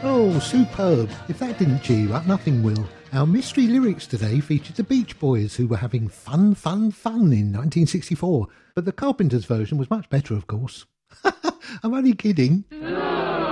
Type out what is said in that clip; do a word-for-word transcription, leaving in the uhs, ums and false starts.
Oh, superb. If that didn't cheer you up, nothing will. Our mystery lyrics today featured the Beach Boys, who were having fun, fun, fun in nineteen sixty-four. But the Carpenters version was much better, of course. I'm only kidding.